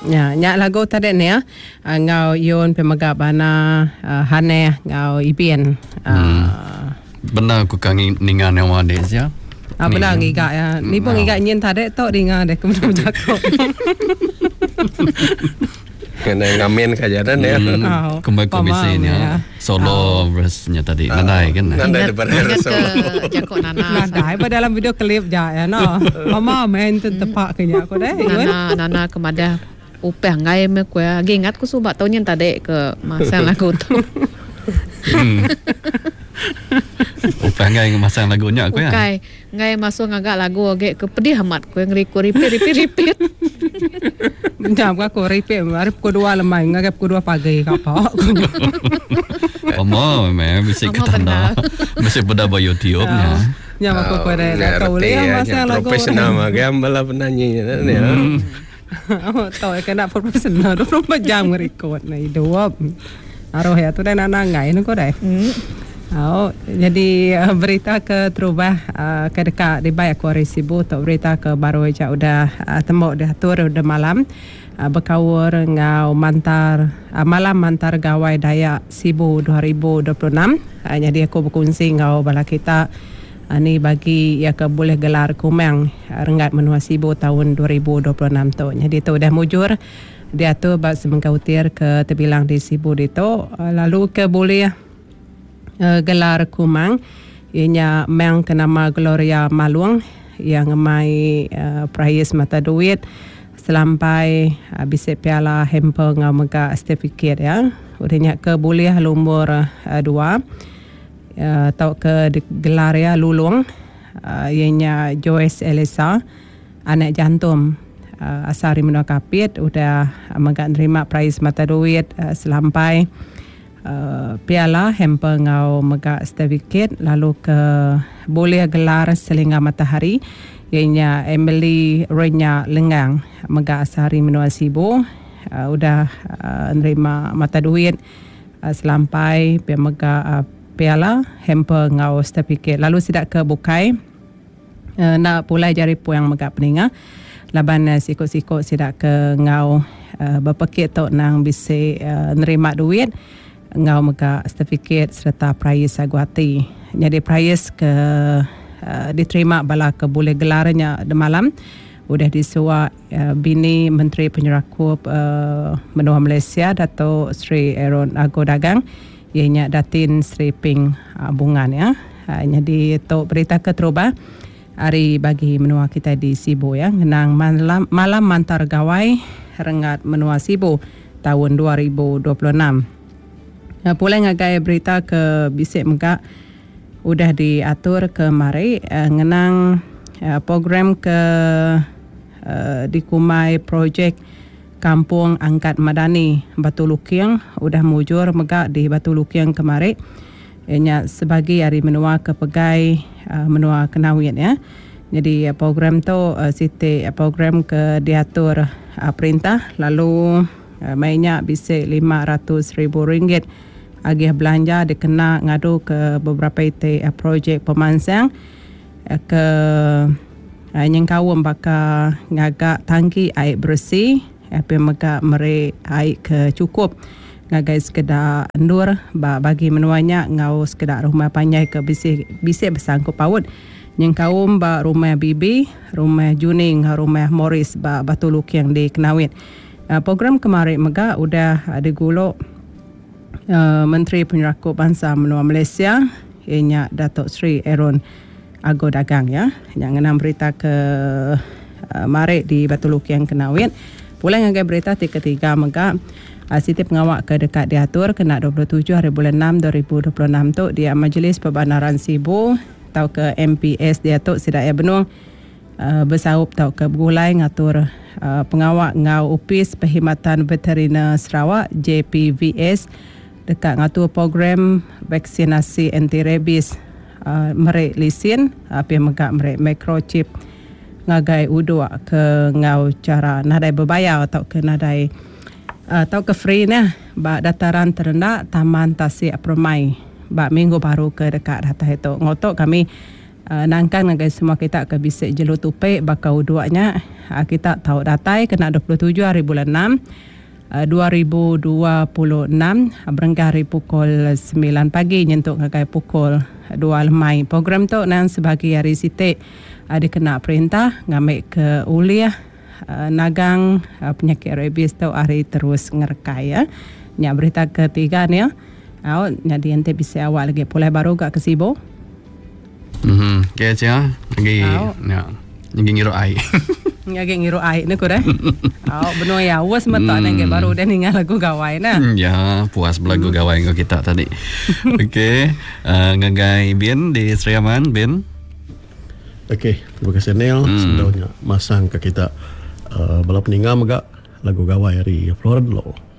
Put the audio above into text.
Ya, nyak lagu tadi ni ya. Ngau yun pemaga bana hane ngau ibien. Benar aku kangen ningan yang wade sia. Benar ngiga ya. Ni pun ngiga nyen tadi tok dinga dek kemudian jakok. Kena ngamen kajaran ya. Kembali komisinya. Solo verse-nya tadi. Nandai kan? Nandai daripada solo. Jakok Nana. Nandai pada dalam video klip ja ya no. Mama main tu tepak kenya aku deh. Nana kemada upah ngai me kue. Gingat ku subak tau nyen tadi ke masa lagu tu. Upah ngai masang lagunya aku ya. Ukai ngai masuk ngagak lagu agak ke pedih amat kue ngeriku repeat. Jam aku repeat arep ku dua lemai ngagap ku dua pagi kapok. Omo bisa ketanda. Mesti pada ba YouTube-nya. Jam aku ku dah tahu le masang lagu. Profesional mah gambala penyanyi ya. Oh, tahu kena profesional 24 jam ngerekod na hidup. Aroh ya tu dah nanangai nu ko dah. Oh, jadi berita ke terubah ke dekat di baik aku resibu untuk berita ke baru aja udah temu dah tur udah malam berkawur ngau malam mantar gawai Dayak Sibu 2026. Jadi aku berkongsi ngau bala kita ni bagi ya ke boleh gelar kumang rengat menua Sibu tahun 2026 tu. Jadi tu dah mujur dia tu bak semengkautir ke terbilang di Sibu itu lalu ke boleh gelar kumang ianya meng ke nama Gloria Malung yang mai prize mata duit selampai bisa piala hamper ngau mega certificate ya udahnya ke boleh lumur 2 tau ke gelar ya lulung ianya Joyce Elisa anak jantung Asari Menua Kapit udah mega nerima prize mata duit selampai piala hamper ngau mega certificate lalu ke boleh gelar Selinga Matahari ianya Emily Renya Lengang mega Asari Menua Sibu udah nerima mata duit selampai mega piala hamper ngau certificate lalu sidak ke Bukai nak pulai jari puang mega peninga laban sikok-sikok sidak ke ngau berpekit tok nang bisa nerima duit ngau mega certificate serta prize aguati. Jadi prize ke diterima bala ke boleh gelarnya de malam udah disua bini Menteri Penyerakup Menua Malaysia Dato' Sri Aaron Ago Dagang ianya Datin Sri Ping Bungan ya. Jadi tok berita ke terubah hari bagi menua kita di Sibu ya ngenang malam mantar gawai rengat menua Sibu tahun 2026. Pula ngagai berita ke bisik mega udah diatur ke mari ngenang program ke dikumai projek Kampung Angkat Madani Batu Lukiang udah mujur mega di Batu Lukiang kemari. Ianya sebagai hari menua kepegai menua Kenawit ya. Jadi program tu siti program ke diatur perintah lalu mainnya bisa RM500,000 agih belanja dikena ngadu ke beberapa ite projek pemansang ke nyengkawum baka ngagak tangki air bersih apa mega mere air ke cukup ngagai sekedar endur bagi menuanya ngau sekedar rumah panjai ke bisik bersangkut paut yang kaum ba rumah Bibi, rumah Juning, rumah Morris ba Batu Lukiang di Kenawit. Program kemarin mega udah digulok Menteri Penyerakup Bangsa Menua Malaysia ianya Dato' Sri Aaron Ago Dagang ya. Yang enam berita ke mari di Batu Lukiang Kenawit. Pula ngagai berita ketiga mega Siti pengawak ke dekat diatur kena 27 hari bulan 6 2026 tu dia Majlis Perbandaran Sibu tau ke MPS diatur Sidaya Benung bersaup tau ke Begulai ngatur pengawak ngau Upis Perkhidmatan Veteriner Sarawak JPVS dekat ngatur program vaksinasi anti rabies merek lisin apa megak merek microchip ngagai uduk ke ngau cara nadai berbayar atau ke nadai atau ke free ni ba dataran terendah Taman Tasik Permai ba minggu baru ke dekat data itu ngotok kami nangkan ngagai semua kita ke bisik jelu tupik bakau duanya kita tahu datai kena 27 hari bulan 6 2026 berengah hari pukul 9 pagi nyentuk ngagai pukul 2 lemai. Program tu nan sebagai hari sitik ada kena perintah ngambil ke uliah nagang penyakit rabies tu hari terus ngerkai ya. Nya berita ketiga ni ya. Jadi ente bisa awal lagi pulai baru gak kesibo. Okay, cia. Lagi ngiru ai. Lagi ngiru ai ni kurang. Benar ya, was mata nang baru dan ingat lagu gawai na. Ya, puas belagu gawai ko kita tadi. Okay, ngagai Bin di Seriaman, Bin. Okay, terima kasih Neil. Sebenarnya masang ke kita bala peningam agak lagu gawai dari Florida Law.